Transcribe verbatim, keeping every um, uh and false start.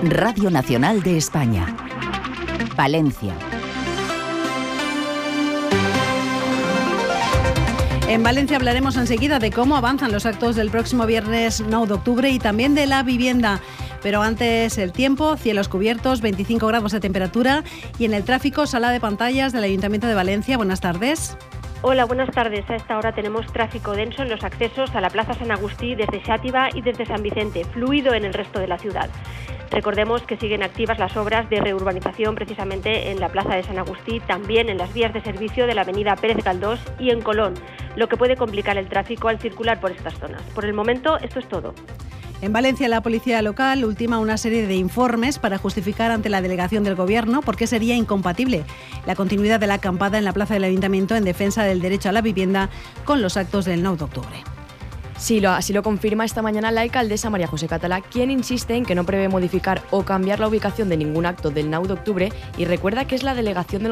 Radio Nacional de España. Palencia. En Valencia hablaremos enseguida de cómo avanzan los actos del próximo viernes nueve de octubre y también de la vivienda. Pero antes el tiempo, cielos cubiertos, veinticinco grados de temperatura y en el tráfico, sala de pantallas del Ayuntamiento de Valencia. Buenas tardes. Hola, buenas tardes. A esta hora tenemos tráfico denso en los accesos a la Plaza San Agustí desde Xàtiva y desde San Vicente, fluido en el resto de la ciudad. Recordemos que siguen activas las obras de reurbanización precisamente en la Plaza de San Agustí, también en las vías de servicio de la avenida Pérez Galdós y en Colón, lo que puede complicar el tráfico al circular por estas zonas. Por el momento, esto es todo. En Valencia, la policía local ultima una serie de informes para justificar ante la delegación del Gobierno por qué sería incompatible la continuidad de la acampada en la plaza del Ayuntamiento en defensa del derecho a la vivienda con los actos del nueve de octubre. Sí, lo, así lo confirma esta mañana la alcaldesa María José Catalá, quien insiste en que no prevé modificar o cambiar la ubicación de ningún acto del nueve de octubre y recuerda que es la delegación del